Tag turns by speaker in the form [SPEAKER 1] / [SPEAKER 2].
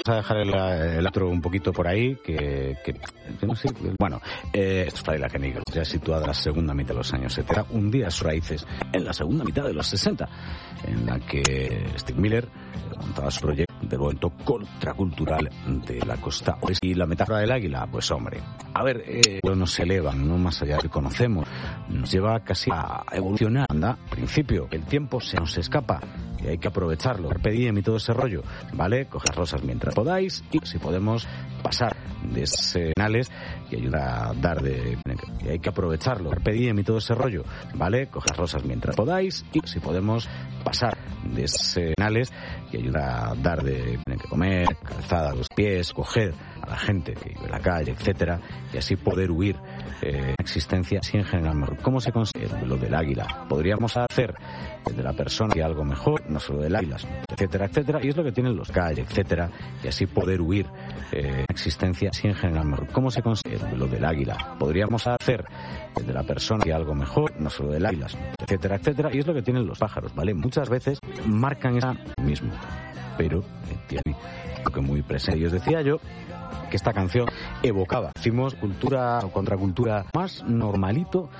[SPEAKER 1] Vamos a dejar el otro un poquito por ahí, que no sé. Bueno, esto es Fray Genigal, ya situada en la segunda mitad de los años 70, hundía sus raíces en la segunda mitad de los 60, en la que Steve Miller montaba su proyecto del momento contracultural de la costa oeste. Y la metáfora del águila, pues hombre, a ver, nos se elevan, no más allá de que conocemos, nos lleva casi a evolucionar. Anda, principio, el tiempo se nos escapa y hay que aprovecharlo. Carpe diem y todo ese rollo, ¿vale? Coger rosas mientras podáis y si podemos pasar de señales que ayuda a dar de... y hay que aprovecharlo. Carpe diem y todo ese rollo, ¿vale? Coger rosas mientras podáis y si podemos pasar de señales que ayuda a dar de comer, calzada a los pies, coger a la gente que vive en la calle, etcétera, y así poder huir existencia así en general mejor. ¿Cómo se consigue lo del águila? Podríamos hacer de la persona que algo mejor, no solo del águila, etcétera, etcétera, y es lo que tienen los calles, etcétera, y así poder huir existencia así en general mejor. ¿Cómo se consigue lo del águila? Podríamos hacer de la persona que algo mejor, no solo del águila, etcétera, etcétera, y es lo que tienen los pájaros, ¿vale? Muchas veces marcan eso mismo, pero tiene lo que muy presente. Y os decía yo que esta canción evocaba, decimos, cultura o contracultura más normalito